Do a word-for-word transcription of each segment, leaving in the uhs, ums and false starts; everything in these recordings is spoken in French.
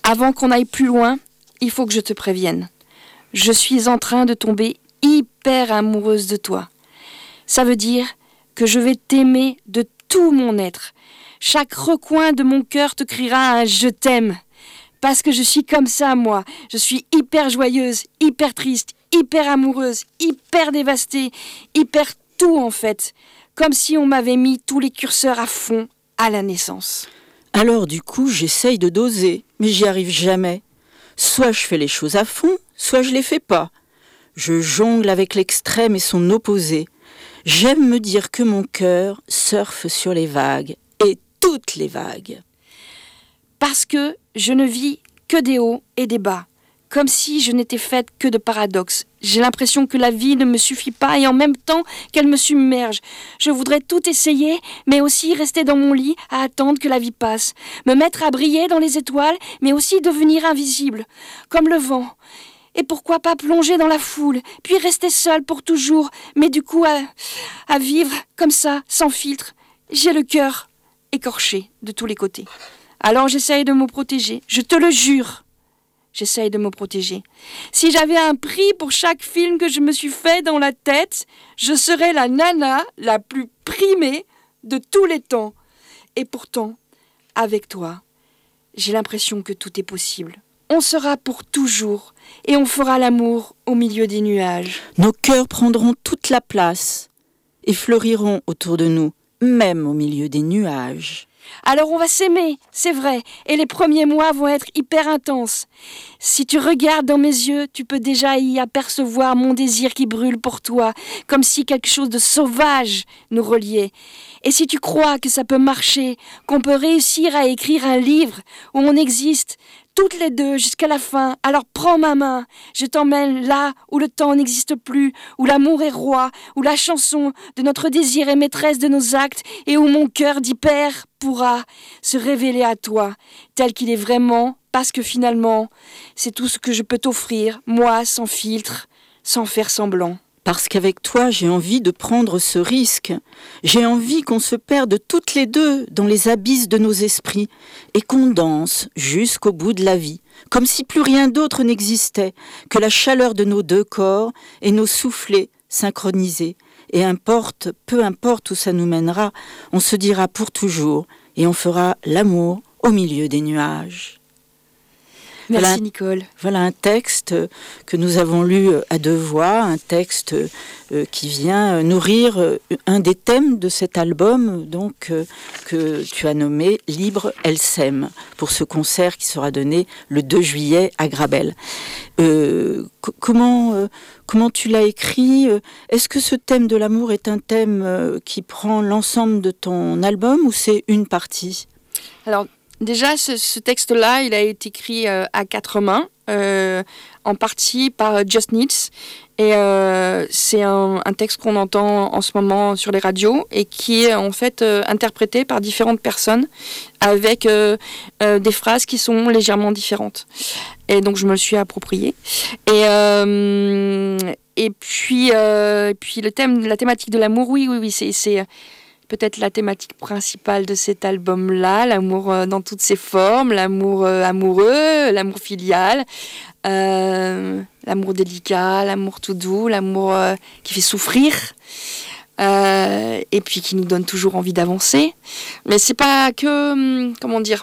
Avant qu'on aille plus loin, il faut que je te prévienne. Je suis en train de tomber hyper amoureuse de toi. Ça veut dire que je vais t'aimer de tout mon être. Chaque recoin de mon cœur te criera un « je t'aime ». Parce que je suis comme ça, moi. Je suis hyper joyeuse, hyper triste, hyper amoureuse, hyper dévastée, hyper tout en fait. Comme si on m'avait mis tous les curseurs à fond à la naissance. Alors du coup, j'essaye de doser, mais j'y arrive jamais. Soit je fais les choses à fond, soit je les fais pas. Je jongle avec l'extrême et son opposé. J'aime me dire que mon cœur surfe sur les vagues, et toutes les vagues. Parce que je ne vis que des hauts et des bas, comme si je n'étais faite que de paradoxes. J'ai l'impression que la vie ne me suffit pas et en même temps qu'elle me submerge. Je voudrais tout essayer, mais aussi rester dans mon lit à attendre que la vie passe. Me mettre à briller dans les étoiles, mais aussi devenir invisible, comme le vent. Et pourquoi pas plonger dans la foule, puis rester seule pour toujours, mais du coup à, à vivre comme ça, sans filtre. J'ai le cœur écorché de tous les côtés. Alors j'essaye de me protéger, je te le jure. J'essaye de me protéger. Si j'avais un prix pour chaque film que je me suis fait dans la tête, je serais la nana la plus primée de tous les temps. Et pourtant, avec toi, j'ai l'impression que tout est possible. On sera pour toujours et on fera l'amour au milieu des nuages. Nos cœurs prendront toute la place et fleuriront autour de nous, même au milieu des nuages. Alors on va s'aimer, c'est vrai, et les premiers mois vont être hyper intenses. Si tu regardes dans mes yeux, tu peux déjà y apercevoir mon désir qui brûle pour toi, comme si quelque chose de sauvage nous reliait. Et si tu crois que ça peut marcher, qu'on peut réussir à écrire un livre où on existe, toutes les deux jusqu'à la fin, alors prends ma main, je t'emmène là où le temps n'existe plus, où l'amour est roi, où la chanson de notre désir est maîtresse de nos actes et où mon cœur d'hyper pourra se révéler à toi, tel qu'il est vraiment, parce que finalement, c'est tout ce que je peux t'offrir, moi, sans filtre, sans faire semblant. Parce qu'avec toi, j'ai envie de prendre ce risque. J'ai envie qu'on se perde toutes les deux dans les abysses de nos esprits et qu'on danse jusqu'au bout de la vie, comme si plus rien d'autre n'existait que la chaleur de nos deux corps et nos soufflets synchronisés. Et importe, peu importe où ça nous mènera, on se dira pour toujours et on fera l'amour au milieu des nuages. Merci voilà, Nicole. Voilà un texte que nous avons lu à deux voix, un texte euh, qui vient nourrir euh, un des thèmes de cet album donc euh, que tu as nommé « Libre, elle s'aime » pour ce concert qui sera donné le deux juillet à Grabel. Euh, c- comment, euh, comment tu l'as écrit ? Est-ce que ce thème de l'amour est un thème euh, qui prend l'ensemble de ton album ou c'est une partie ? Alors, déjà, ce, ce texte-là, il a été écrit euh, à quatre mains, euh, en partie par Just Needs. Et euh, c'est un, un texte qu'on entend en ce moment sur les radios et qui est en fait euh, interprété par différentes personnes avec euh, euh, des phrases qui sont légèrement différentes. Et donc, je me le suis approprié. Et, euh, et puis, euh, et puis le thème, la thématique de l'amour, oui, oui, oui, c'est... c'est peut-être la thématique principale de cet album-là, l'amour euh, dans toutes ses formes, l'amour euh, amoureux, l'amour filial, euh, l'amour délicat, l'amour tout doux, l'amour euh, qui fait souffrir, euh, et puis qui nous donne toujours envie d'avancer. Mais c'est pas que, hum, comment dire,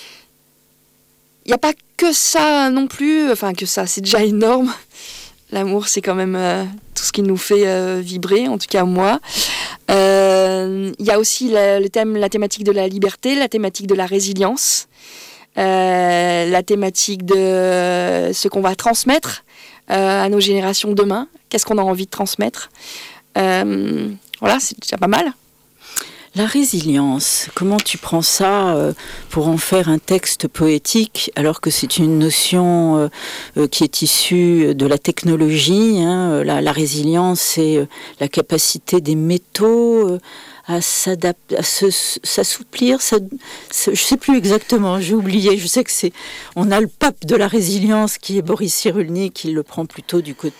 il n'y a pas que ça non plus, enfin que ça, c'est déjà énorme. L'amour, c'est quand même euh, tout ce qui nous fait euh, vibrer, en tout cas moi. Il euh, y a aussi la, le thème, la thématique de la liberté, la thématique de la résilience, euh, la thématique de euh, ce qu'on va transmettre euh, à nos générations demain. Qu'est-ce qu'on a envie de transmettre ? euh, Voilà, c'est déjà pas mal. La résilience, comment tu prends ça euh, pour en faire un texte poétique alors que c'est une notion euh, euh, qui est issue de la technologie, hein, la, la résilience, c'est euh, la capacité des métaux euh, à s'adapter, à se, s'assouplir, ça, ça, je sais plus exactement, j'ai oublié, je sais que c'est, on a le pape de la résilience qui est Boris Cyrulnik, qui le prend plutôt du côté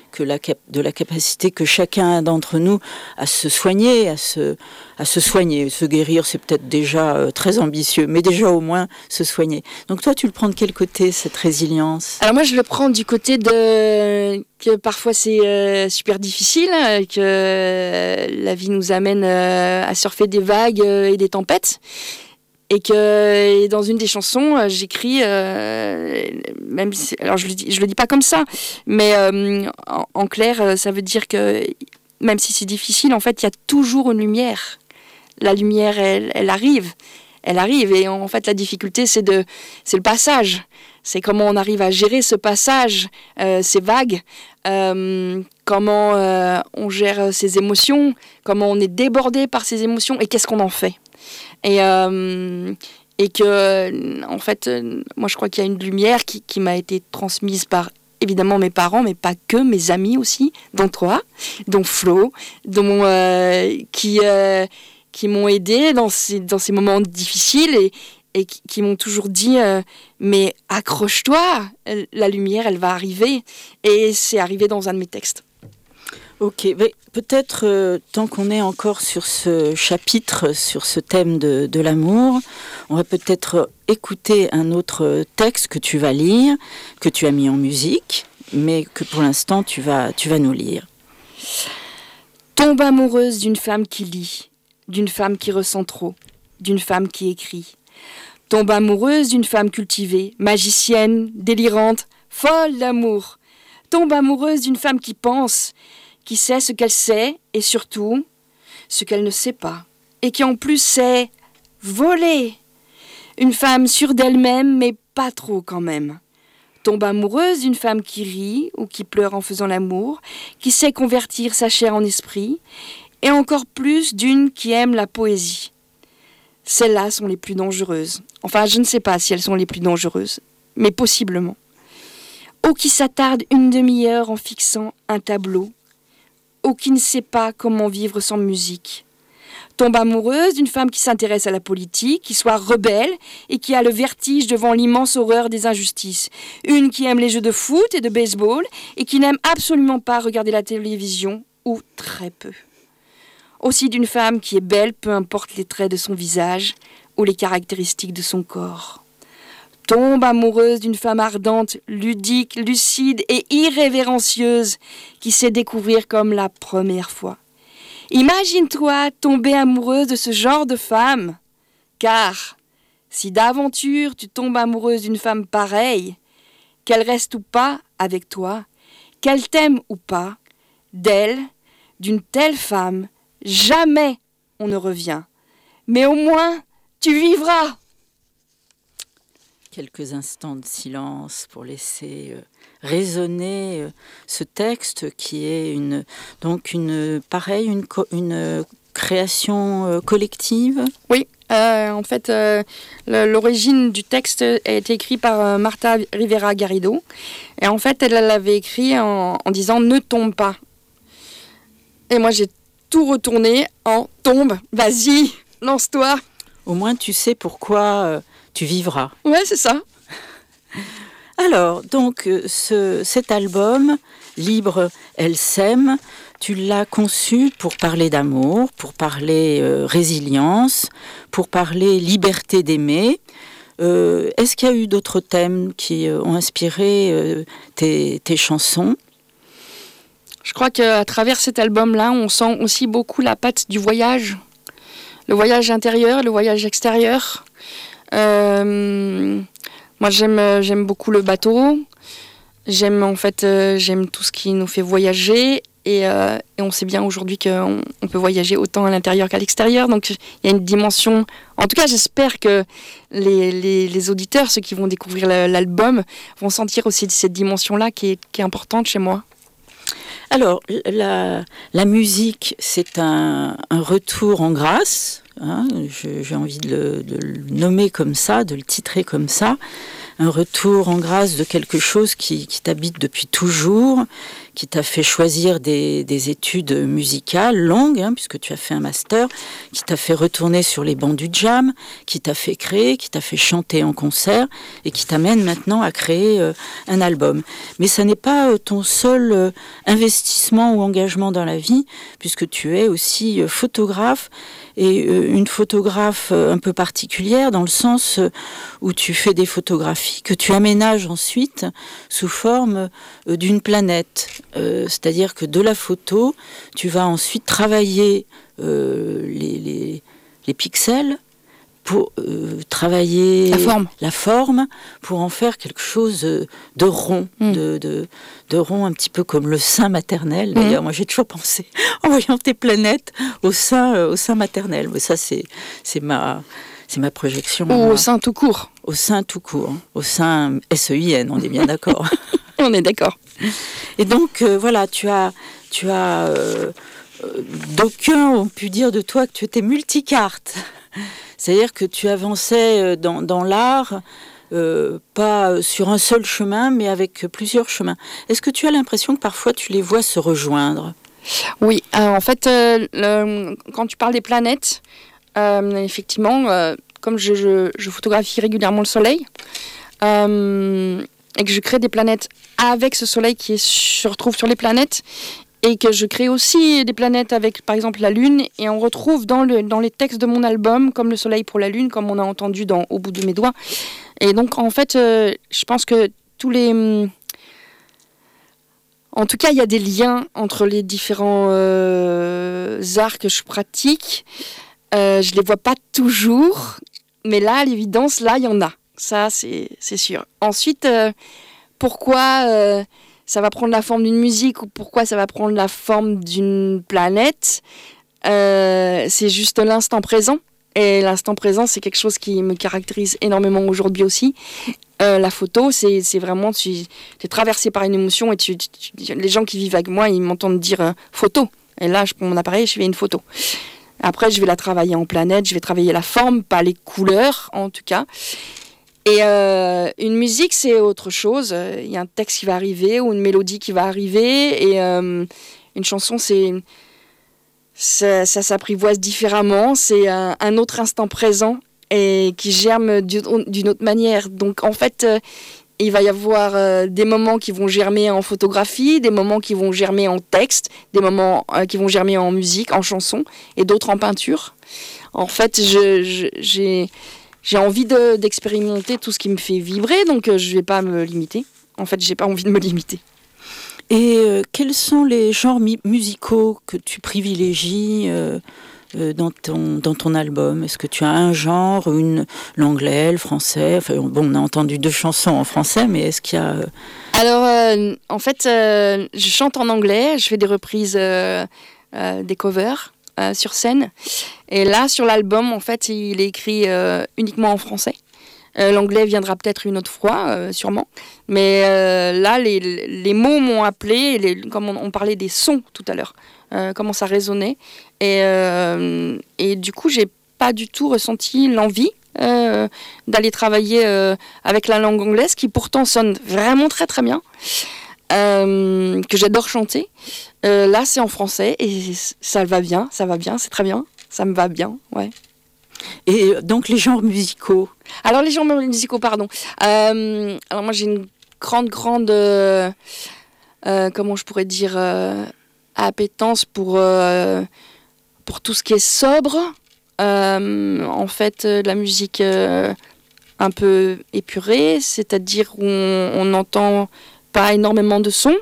que la cap- de la capacité que chacun d'entre nous à se soigner, à se, à se soigner. Se guérir, c'est peut-être déjà euh, très ambitieux, mais déjà au moins se soigner. Donc toi, tu le prends de quel côté, cette résilience ? Alors moi, je le prends du côté de que parfois c'est euh, super difficile, que euh, la vie nous amène euh, à surfer des vagues euh, et des tempêtes. Et que et dans une des chansons, euh, j'écris, euh, même si, alors je le dis, je le dis pas comme ça, mais euh, en, en clair, euh, ça veut dire que même si c'est difficile, en fait, il y a toujours une lumière. La lumière, elle, elle arrive, elle arrive, et en fait, la difficulté, c'est de, c'est le passage. C'est comment on arrive à gérer ce passage, euh, ces vagues, euh, comment euh, on gère ses émotions, comment on est débordé par ses émotions, et qu'est-ce qu'on en fait. Et, euh, et que, en fait, moi je crois qu'il y a une lumière qui, qui m'a été transmise par évidemment mes parents, mais pas que, mes amis aussi, dont toi, dont Flo, dont, euh, qui, euh, qui m'ont aidé dans ces, dans ces moments difficiles et, et qui, qui m'ont toujours dit euh, mais accroche-toi, la lumière elle va arriver. Et c'est arrivé dans un de mes textes. Ok, mais peut-être euh, tant qu'on est encore sur ce chapitre, sur ce thème de, de l'amour, on va peut-être écouter un autre texte que tu vas lire, que tu as mis en musique, mais que pour l'instant tu vas, tu vas nous lire. Tombe amoureuse d'une femme qui lit, d'une femme qui ressent trop, d'une femme qui écrit. Tombe amoureuse d'une femme cultivée, magicienne, délirante, folle d'amour. Tombe amoureuse d'une femme qui pense, qui sait ce qu'elle sait et surtout ce qu'elle ne sait pas. Et qui en plus sait voler. Une femme sûre d'elle-même mais pas trop quand même. Tombe amoureuse d'une femme qui rit ou qui pleure en faisant l'amour, qui sait convertir sa chair en esprit et encore plus d'une qui aime la poésie. Celles-là sont les plus dangereuses. Enfin, je ne sais pas si elles sont les plus dangereuses, mais possiblement. Ou qui s'attarde une demi-heure en fixant un tableau, ou qui ne sait pas comment vivre sans musique. Tombe amoureuse d'une femme qui s'intéresse à la politique, qui soit rebelle et qui a le vertige devant l'immense horreur des injustices. Une qui aime les jeux de foot et de baseball et qui n'aime absolument pas regarder la télévision, ou très peu. Aussi d'une femme qui est belle, peu importe les traits de son visage ou les caractéristiques de son corps. Tombe amoureuse d'une femme ardente, ludique, lucide et irrévérencieuse qui sait découvrir comme la première fois. Imagine-toi tomber amoureuse de ce genre de femme. Car si d'aventure tu tombes amoureuse d'une femme pareille, qu'elle reste ou pas avec toi, qu'elle t'aime ou pas, d'elle, d'une telle femme, jamais on ne revient. Mais au moins, tu vivras. Quelques instants de silence pour laisser euh, résonner euh, ce texte qui est une donc une pareil une co- une euh, création euh, collective. Oui, euh, en fait, euh, le, l'origine du texte a été écrit par euh, Martha Rivera Garrido, et en fait, elle l'avait écrit en, en disant ne tombe pas. Et moi, j'ai tout retourné en tombe. Vas-y, lance-toi. Au moins, tu sais pourquoi. Euh, Tu vivras. Ouais, c'est ça. Alors, donc, ce, cet album, Libre, elle s'aime, tu l'as conçu pour parler d'amour, pour parler euh, résilience, pour parler liberté d'aimer. Euh, est-ce qu'il y a eu d'autres thèmes qui euh, ont inspiré euh, tes, tes chansons ? Je crois qu'à travers cet album-là, on sent aussi beaucoup la patte du voyage. Le voyage intérieur, le voyage extérieur. Euh, moi j'aime j'aime beaucoup le bateau, j'aime en fait euh, j'aime tout ce qui nous fait voyager et, euh, et on sait bien aujourd'hui qu'on on peut voyager autant à l'intérieur qu'à l'extérieur, donc il y a une dimension, en tout cas j'espère que les, les, les auditeurs, ceux qui vont découvrir l'album, vont sentir aussi cette dimension-là qui est, qui est importante chez moi. Alors, la, la musique, c'est un, un retour en grâce, hein, je, j'ai envie de le, de le nommer comme ça, de le titrer comme ça, un retour en grâce de quelque chose qui, qui t'habite depuis toujours, qui t'a fait choisir des, des études musicales longues, hein, puisque tu as fait un master, qui t'a fait retourner sur les bancs du jam, qui t'a fait créer, qui t'a fait chanter en concert, et qui t'amène maintenant à créer euh, un album. Mais ça n'est pas euh, ton seul euh, investissement ou engagement dans la vie, puisque tu es aussi euh, photographe, et euh, une photographe euh, un peu particulière, dans le sens euh, où tu fais des photographies que tu aménages ensuite sous forme euh, d'une planète. Euh, c'est-à-dire que de la photo, tu vas ensuite travailler euh, les, les, les pixels pour euh, travailler la forme. la forme, pour en faire quelque chose de rond, mmh. de, de, de rond un petit peu comme le sein maternel. D'ailleurs, mmh. moi j'ai toujours pensé, en voyant tes planètes, au sein, euh, au sein maternel. Mais ça, c'est, c'est, ma, c'est ma projection. Ou moi. Au sein tout court. Au sein tout court. Au sein S E I N, on est bien d'accord. On est d'accord. Et donc, euh, voilà, tu as... Tu as euh, euh, d'aucuns ont pu dire de toi que tu étais multicarte. C'est-à-dire que tu avançais dans, dans l'art, euh, pas sur un seul chemin, mais avec plusieurs chemins. Est-ce que tu as l'impression que parfois tu les vois se rejoindre ? Oui, euh, en fait, euh, le, quand tu parles des planètes, euh, effectivement, euh, comme je, je, je photographie régulièrement le soleil, euh, et que je crée des planètes avec ce soleil qui est, se retrouve sur les planètes, et que je crée aussi des planètes avec, par exemple, la Lune, et on retrouve dans, le, dans les textes de mon album, comme le soleil pour la Lune, comme on a entendu dans Au bout de mes doigts. Et donc, en fait, euh, je pense que tous les... En tout cas, il y a des liens entre les différents euh, arts que je pratique. Euh, je ne les vois pas toujours, mais là, à l'évidence, là, il y en a. Ça, c'est, c'est sûr. Ensuite, euh, pourquoi... Euh, ça va prendre la forme d'une musique ou pourquoi ça va prendre la forme d'une planète, euh, c'est juste l'instant présent. Et l'instant présent, c'est quelque chose qui me caractérise énormément aujourd'hui aussi. Euh, la photo, c'est, c'est vraiment, tu es traversé par une émotion et tu, tu, tu, les gens qui vivent avec moi, ils m'entendent dire euh, photo. Et là, je prends mon appareil et je fais une photo. Après, je vais la travailler en planète, je vais travailler la forme, pas les couleurs en tout cas. Et euh, une musique, c'est autre chose. Il y a un texte qui va arriver ou une mélodie qui va arriver. Et euh, une chanson, c'est, ça, ça s'apprivoise différemment. C'est un, un autre instant présent et qui germe d'une autre manière. Donc, en fait, euh, il va y avoir euh, des moments qui vont germer en photographie, des moments qui vont germer en texte, des moments euh, qui vont germer en musique, en chanson, et d'autres en peinture. En fait, je, je, j'ai... J'ai envie de, d'expérimenter tout ce qui me fait vibrer, donc euh, je ne vais pas me limiter. En fait, je n'ai pas envie de me limiter. Et euh, quels sont les genres mi- musicaux que tu privilégies euh, euh, dans, ton, dans ton album ? Est-ce que tu as un genre, une, l'anglais, le français ? Enfin, bon, on a entendu deux chansons en français, mais est-ce qu'il y a... Euh... Alors, euh, en fait, euh, je chante en anglais, je fais des reprises, euh, euh, des covers. Euh, sur scène. Et là, sur l'album, en fait, il est écrit euh, uniquement en français. Euh, l'anglais viendra peut-être une autre fois, euh, sûrement. Mais euh, là, les, les mots m'ont appelé, les, comme on, on parlait des sons tout à l'heure, euh, comment ça résonnait. Et, euh, et du coup, j'ai pas du tout ressenti l'envie euh, d'aller travailler euh, avec la langue anglaise, qui pourtant sonne vraiment très très bien. Euh, que j'adore chanter. Euh, là, c'est en français et ça va bien, ça va bien, c'est très bien, ça me va bien, ouais. Et donc les genres musicaux. Alors les genres musicaux, pardon. Euh, alors moi j'ai une grande, grande, euh, euh, comment je pourrais dire, euh, appétence pour euh, pour tout ce qui est sobre. Euh, en fait, euh, la musique euh, un peu épurée, c'est-à-dire où on, on entend pas énormément de sons.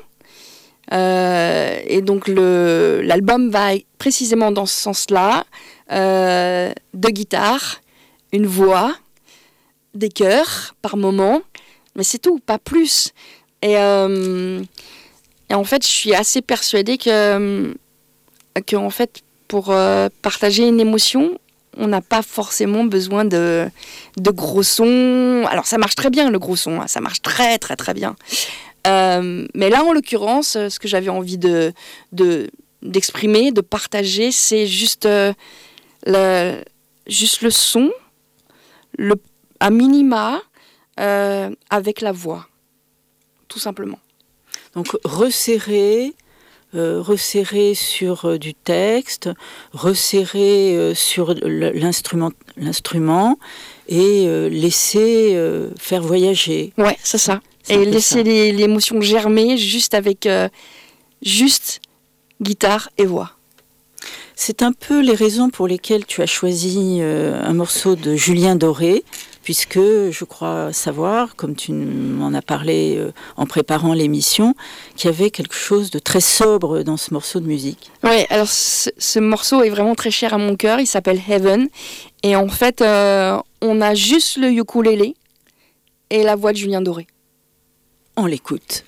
Euh, et donc le, l'album va précisément dans ce sens-là. Euh, deux guitares, une voix, des chœurs par moment, mais c'est tout, pas plus. Et, euh, et en fait, je suis assez persuadée que, que en fait, pour euh, partager une émotion, on n'a pas forcément besoin de, de gros sons. Alors ça marche très bien le gros son, hein, ça marche très très très bien. Euh, mais là, en l'occurrence, ce que j'avais envie de, de, d'exprimer, de partager, c'est juste, euh, le, juste le son, le, à minima, euh, avec la voix, tout simplement. Donc resserrer, euh, resserrer sur euh, du texte, resserrer euh, sur l'instrument, l'instrument et euh, laisser euh, faire voyager. Ouais, c'est ça. C'est et un peu laisser ça. les- l'émotion germer juste avec euh, juste guitare et voix. C'est un peu les raisons pour lesquelles tu as choisi euh, un morceau de Julien Doré, puisque je crois savoir, comme tu m'en as parlé euh, en préparant l'émission, qu'il y avait quelque chose de très sobre dans ce morceau de musique. Ouais, alors ce, ce morceau est vraiment très cher à mon cœur, il s'appelle Heaven. Et en fait, euh, on a juste le ukulélé et la voix de Julien Doré. On l'écoute.